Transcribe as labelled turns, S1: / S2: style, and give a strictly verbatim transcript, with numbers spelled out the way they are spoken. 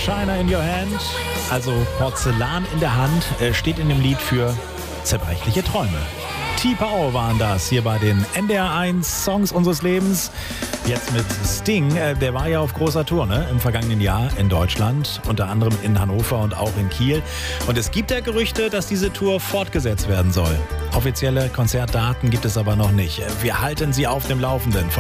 S1: China in your hand, also Porzellan in der Hand, steht in dem Lied für zerbrechliche Träume. T-Power waren das hier bei den N D R eins Songs unseres Lebens. Jetzt mit Sting, der war ja auf großer Tour, ne, im vergangenen Jahr in Deutschland, unter anderem in Hannover und auch in Kiel. Und es gibt ja Gerüchte, dass diese Tour fortgesetzt werden soll. Offizielle Konzertdaten gibt es aber noch nicht. Wir halten Sie auf dem Laufenden.